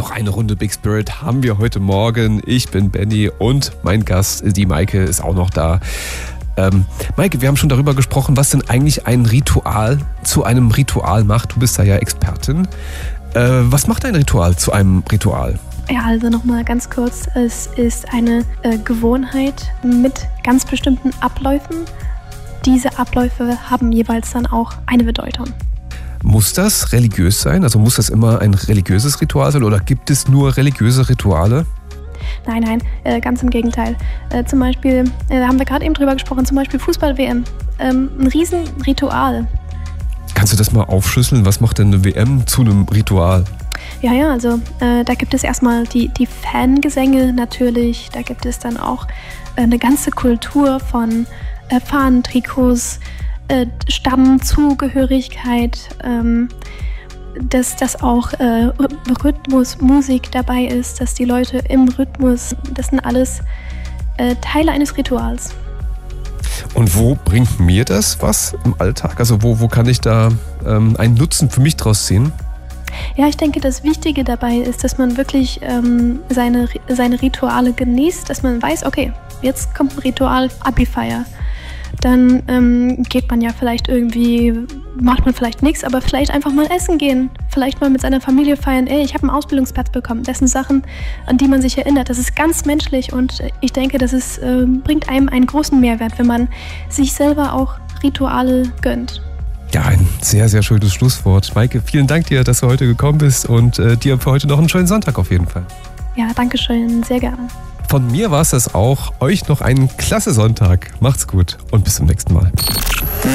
Noch eine Runde Big Spirit haben wir heute Morgen. Ich bin Benny und mein Gast, die Maike, ist auch noch da. Maike, wir haben schon darüber gesprochen, was denn eigentlich ein Ritual zu einem Ritual macht. Du bist da ja Expertin. Was macht ein Ritual zu einem Ritual? Ja, also nochmal ganz kurz. Es ist eine Gewohnheit mit ganz bestimmten Abläufen. Diese Abläufe haben jeweils dann auch eine Bedeutung. Muss das religiös sein? Also muss das immer ein religiöses Ritual sein oder gibt es nur religiöse Rituale? Nein, ganz im Gegenteil. Zum Beispiel, da haben wir gerade eben drüber gesprochen, zum Beispiel Fußball-WM. Ein Riesenritual. Kannst du das mal aufschlüsseln? Was macht denn eine WM zu einem Ritual? Ja, also da gibt es erstmal die Fangesänge natürlich. Da gibt es dann auch eine ganze Kultur von Fahnen, Trikots, Stammzugehörigkeit, dass auch Rhythmus, Musik dabei ist, dass die Leute im Rhythmus, das sind alles Teile eines Rituals. Und wo bringt mir das was im Alltag? Also wo kann ich da einen Nutzen für mich draus ziehen? Ja, ich denke, das Wichtige dabei ist, dass man wirklich seine Rituale genießt, dass man weiß, okay, jetzt kommt ein Ritual, Abi-Feier. Dann geht man ja vielleicht irgendwie, macht man vielleicht nichts, aber vielleicht einfach mal essen gehen. Vielleicht mal mit seiner Familie feiern, ich habe einen Ausbildungsplatz bekommen. Das sind Sachen, an die man sich erinnert. Das ist ganz menschlich und ich denke, das bringt einem einen großen Mehrwert, wenn man sich selber auch Rituale gönnt. Ja, ein sehr, sehr schönes Schlusswort. Maike, vielen Dank dir, dass du heute gekommen bist und dir für heute noch einen schönen Sonntag auf jeden Fall. Ja, danke schön, sehr gerne. Von mir war es das auch. Euch noch einen klasse Sonntag. Macht's gut und bis zum nächsten Mal.